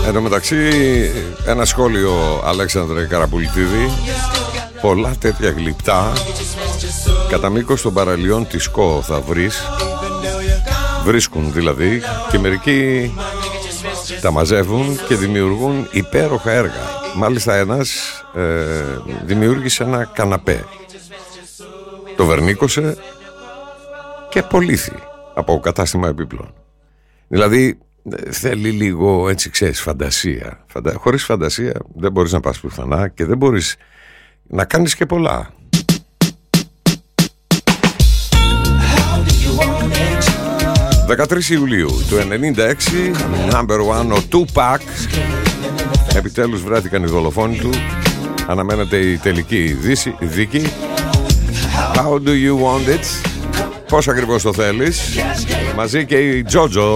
Εν τω μεταξύ, ένα σχόλιο, Αλέξανδρε Καραπουλητίδη. Πολλά τέτοια γλυπτά κατά μήκος των παραλιών της ΚΟ θα βρεις. Βρίσκουν δηλαδή, και μερικοί τα μαζεύουν και δημιουργούν υπέροχα έργα. Μάλιστα ένας δημιούργησε ένα καναπέ, το βερνίκωσε και πωλήθη από κατάστημα επίπλων. Δηλαδή θέλει λίγο, έτσι ξέρεις, φαντασία. Χωρίς φαντασία δεν μπορείς να πας πουθενά και δεν μπορείς να κάνεις και πολλά. 13 Ιουλίου του 96, number one, ο Tupac. Επιτέλους βρέθηκαν οι δολοφόνοι του. Αναμένεται η τελική δίκη. How do you want it? Πώς ακριβώς το θέλεις? Μαζί και η Τζότζο.